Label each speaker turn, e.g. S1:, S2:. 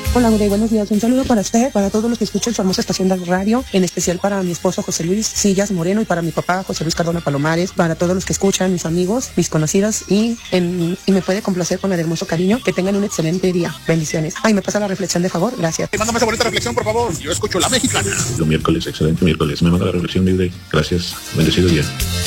S1: Hola, muy buenos días. Un saludo para usted, para todos los que escuchan su hermosa estación de radio, en especial para mi esposo José Luis Sillas Moreno y para mi papá José Luis Cardona Palomares, para todos los que escuchan, mis amigos, mis conocidos y me puede complacer con el hermoso cariño. Que tengan un excelente día. Bendiciones. Ay, ¿me pasa la reflexión de favor? Gracias.
S2: Mándame esa bonita reflexión, por favor. Yo escucho La Mexicana.
S3: Miércoles, excelente miércoles. Me manda la reflexión, Libre. Gracias. Bendecido día.